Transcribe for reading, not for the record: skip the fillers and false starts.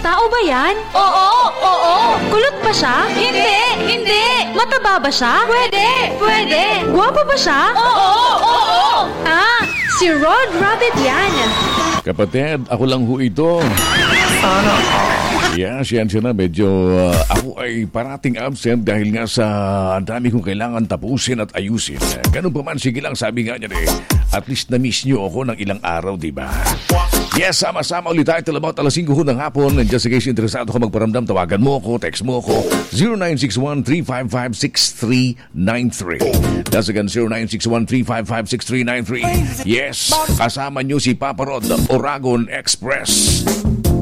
Tao ba yan? Oo, oo. Kulot ba siya? Hindi. Mataba ba siya? Pwede. Guwapo ba siya? Oo. Ah, si Rod Rabbit yan. Kapatid, ako lang ho ito. Yes, yan siya na. Medyo ako ay parating absent dahil nga sa ang dami kong kailangan tapusin at ayusin. Ganun pa man, sige lang, sabi nga niya at least na-miss niyo ako ng ilang araw, di ba? Yes, sama-sama ulit tayo till about alas 5 ng hapon. And just in case interesado ka magparamdam, tawagan mo ako, text mo ako, 0961-355-6393. That's again, 0961-355-6393. Yes, kasama niyo si Papa Rod, Oragon Express.